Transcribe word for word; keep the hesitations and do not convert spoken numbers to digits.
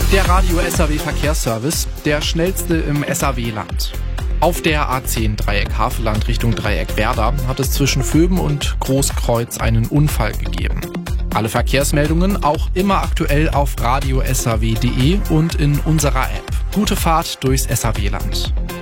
Der Radio S A W Verkehrsservice, der schnellste im S A W-Land. Auf der A zehn Dreieck Havelland Richtung Dreieck Werder hat es zwischen Vöben und Großkreuz einen Unfall gegeben. Alle Verkehrsmeldungen auch immer aktuell auf radio s a w punkt d e und in unserer App. Gute Fahrt durchs S A W-Land.